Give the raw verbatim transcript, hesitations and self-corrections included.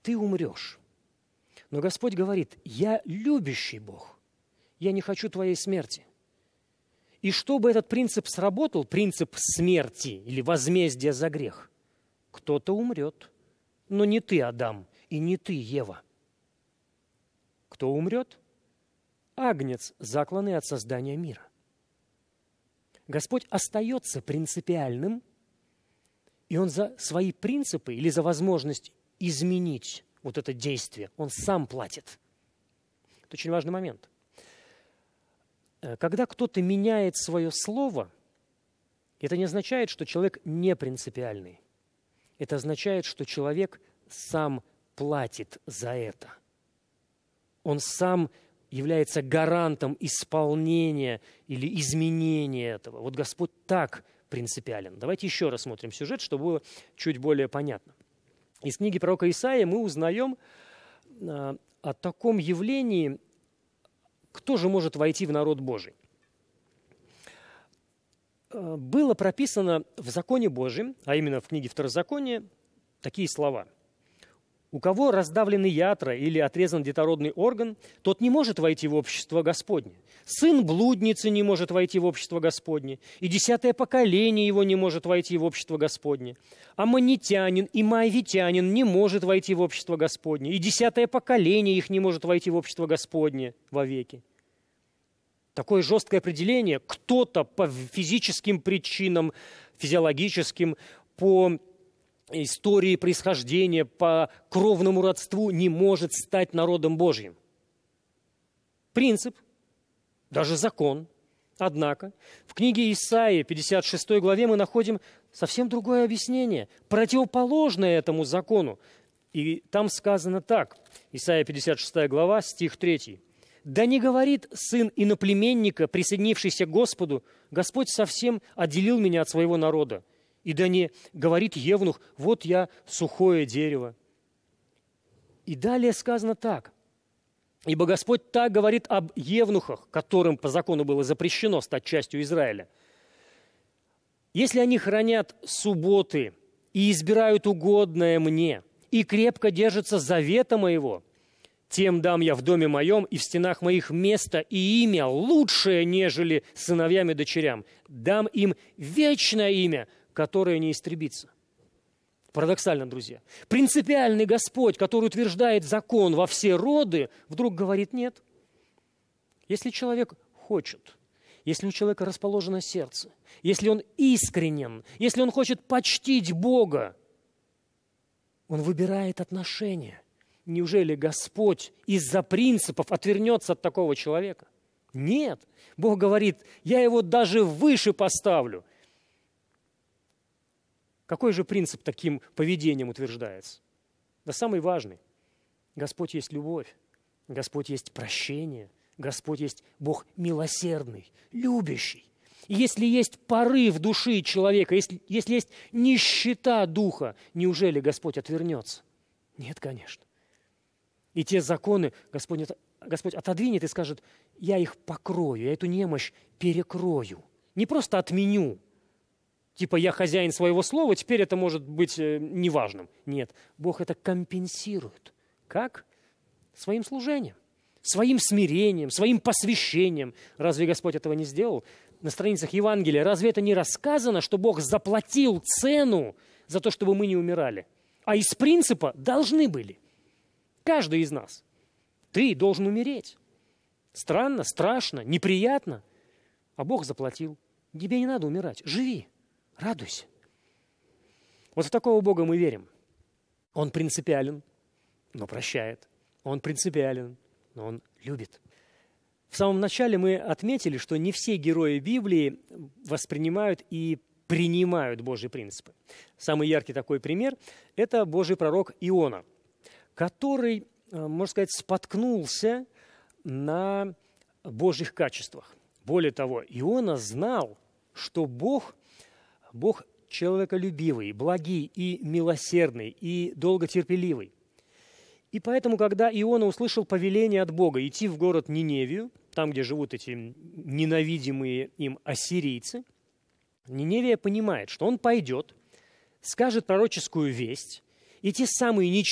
ты умрешь. Но Господь говорит, я любящий Бог, я не хочу твоей смерти. И чтобы этот принцип сработал, принцип смерти или возмездия за грех, кто-то умрет, но не ты, Адам, и не ты, Ева. Кто умрет? Агнец, закланный от создания мира. Господь остается принципиальным, и Он за свои принципы или за возможность изменить вот это действие, Он сам платит. Это очень важный момент. Когда кто-то меняет свое слово, это не означает, что человек не принципиальный. Это означает, что человек сам платит за это. Он сам является гарантом исполнения или изменения этого. Вот Господь так принципиален. Давайте еще раз смотрим сюжет, чтобы было чуть более понятно. Из книги пророка Исаии мы узнаем а, о таком явлении, кто же может войти в народ Божий. А, было прописано в законе Божьем, а именно в книге Второзакония, такие слова. У кого раздавлены ятра или отрезан детородный орган, тот не может войти в общество Господне. Сын блудницы не может войти в общество Господне, и десятое поколение его не может войти в общество Господне. Аммонитянин и моавитянин не может войти в общество Господне, и десятое поколение их не может войти в общество Господне вовеки. Такое жесткое определение, кто-то по физическим причинам, физиологическим, по истории происхождения, по кровному родству не может стать народом Божьим. Принцип, даже закон. Однако в книге Исаии, пятьдесят шестой главе, мы находим совсем другое объяснение, противоположное этому закону. И там сказано так, Исаия пятьдесят шестая глава, стих третий. «Да не говорит сын иноплеменника, присоединившийся к Господу, Господь совсем отделил меня от своего народа. И да не говорит евнух, вот я сухое дерево». И далее сказано так. «Ибо Господь так говорит об евнухах, которым по закону было запрещено стать частью Израиля. Если они хранят субботы и избирают угодное мне, и крепко держатся завета моего, тем дам я в доме моем и в стенах моих место и имя лучшее, нежели сыновьям и дочерям. Дам им вечное имя, которое не истребится». Парадоксально, друзья. Принципиальный Господь, который утверждает закон во все роды, вдруг говорит нет. Если человек хочет, если у человека расположено сердце, если он искренен, если он хочет почтить Бога, он выбирает отношения. Неужели Господь из-за принципов отвернется от такого человека? Нет. Бог говорит, я его даже выше поставлю. Какой же принцип таким поведением утверждается? Да самый важный. Господь есть любовь, Господь есть прощение, Господь есть Бог милосердный, любящий. И если есть порыв души человека, если, если есть нищета духа, неужели Господь отвернется? Нет, конечно. И те законы Господь, Господь отодвинет и скажет, я их покрою, я эту немощь перекрою. Не просто отменю. Типа я хозяин своего слова, теперь это может быть э, неважным. Нет, Бог это компенсирует. Как? Своим служением, своим смирением, своим посвящением. Разве Господь этого не сделал? На страницах Евангелия разве это не рассказано, что Бог заплатил цену за то, чтобы мы не умирали? А из принципа должны были. Каждый из нас. Ты должен умереть. Странно, страшно, неприятно. А Бог заплатил. Тебе не надо умирать. Живи. Радуйся. Вот в такого Бога мы верим. Он принципиален, но прощает. Он принципиален, но Он любит. В самом начале мы отметили, что не все герои Библии воспринимают и принимают Божьи принципы. Самый яркий такой пример – это Божий пророк Иона, который, можно сказать, споткнулся на Божьих качествах. Более того, Иона знал, что Бог – Бог человеколюбивый, благий и милосердный, и долготерпеливый. И поэтому, когда Иона услышал повеление от Бога идти в город Ниневию, там, где живут эти ненавидимые им ассирийцы, Ниневия понимает, что он пойдет, скажет пророческую весть, и те самые нечестивые,